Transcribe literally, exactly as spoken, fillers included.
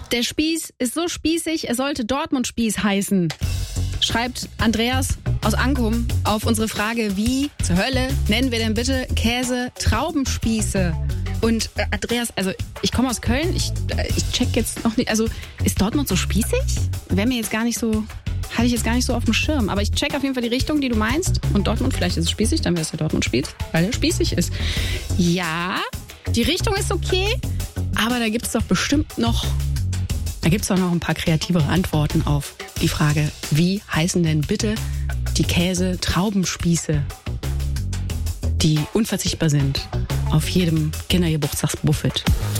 Der Spieß ist so spießig, er sollte Dortmund-Spieß heißen. Schreibt Andreas aus Ankum auf unsere Frage, wie zur Hölle nennen wir denn bitte Käse-Traubenspieße? Und äh, Andreas, also ich komme aus Köln, ich, äh, ich check jetzt noch nicht, also ist Dortmund so spießig? Wäre mir jetzt gar nicht so, hatte ich jetzt gar nicht so auf dem Schirm. Aber ich check auf jeden Fall die Richtung, die du meinst. Und Dortmund, vielleicht ist es spießig, dann wäre es der Dortmund-Spieß, weil er spießig ist. Ja, die Richtung ist okay, aber da gibt es doch bestimmt noch, da gibt es doch noch ein paar kreativere Antworten auf die Frage, wie heißen denn bitte die Käse-Traubenspieße, die unverzichtbar sind auf jedem Kindergeburtstagsbuffet.